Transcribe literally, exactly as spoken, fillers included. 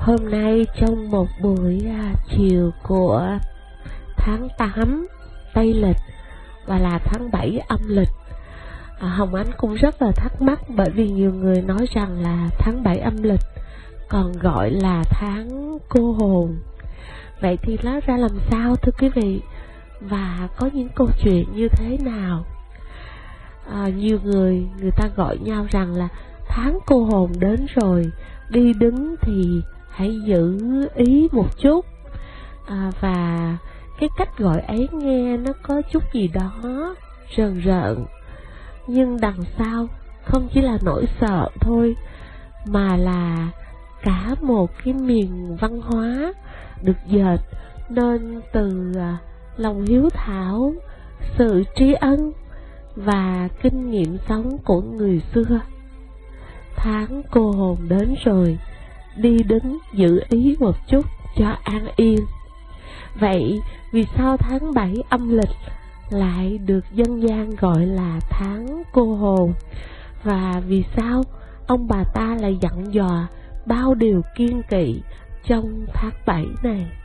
Hôm nay trong một buổi à, chiều của tháng tám Tây lịch và là tháng bảy âm lịch, à, Hồng Ánh cũng rất là thắc mắc, bởi vì nhiều người nói rằng là tháng bảy âm lịch còn gọi là tháng cô hồn. Vậy thì nó ra làm sao thưa quý vị, và có những câu chuyện như thế nào? À, nhiều người người ta gọi nhau rằng là tháng cô hồn đến rồi, đi đứng thì hãy giữ ý một chút, à, và cái cách gọi ấy nghe nó có chút gì đó rờn rợn, nhưng đằng sau không chỉ là nỗi sợ thôi, mà là cả một cái miền văn hóa được dệt nên từ lòng hiếu thảo, sự tri ân và kinh nghiệm sống của người xưa. Tháng cô hồn đến rồi, đi đứng giữ ý một chút cho an yên. Vậy vì sao tháng bảy âm lịch lại được dân gian gọi là tháng cô hồn? Và vì sao ông bà ta lại dặn dò bao điều kiêng kỵ trong tháng bảy này?